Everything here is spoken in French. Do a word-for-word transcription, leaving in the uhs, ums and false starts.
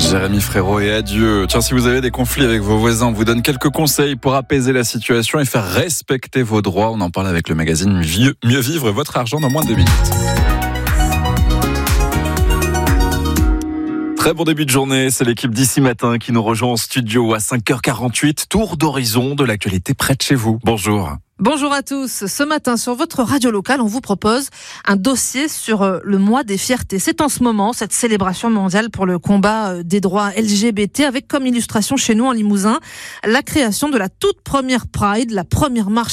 Jérémy Frérot et adieu. Tiens, si vous avez des conflits avec vos voisins, on vous donne quelques conseils pour apaiser la situation et faire respecter vos droits. On en parle avec le magazine Mieux, Mieux vivre votre argent dans moins de deux minutes. Très bon début de journée, c'est l'équipe d'ici matin qui nous rejoint en studio à cinq heures quarante-huit. Tour d'horizon de l'actualité près de chez vous. Bonjour. Bonjour à tous. Ce matin, sur votre radio locale, on vous propose un dossier sur le mois des fiertés. C'est en ce moment cette célébration mondiale pour le combat des droits L G B T avec comme illustration chez nous en Limousin la création de la toute première Pride, la première marche